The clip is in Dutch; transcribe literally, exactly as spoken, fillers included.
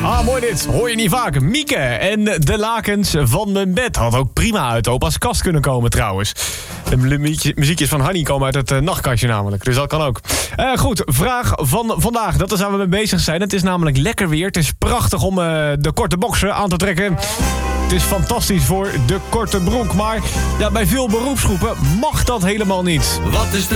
Ah, mooi dit. Hoor je niet vaak. Mieke en de lakens van mijn bed. Had ook prima uit opa's kast kunnen komen trouwens. De muziekjes van Hanny komen uit het uh, nachtkastje namelijk. Dus dat kan ook. Uh, goed, vraag van vandaag. Dat is waar we mee bezig zijn. Het is namelijk lekker weer. Het is prachtig om uh, de korte boksen aan te trekken. Het is fantastisch voor de korte broek. Maar ja, bij veel beroepsgroepen mag dat helemaal niet. Wat is de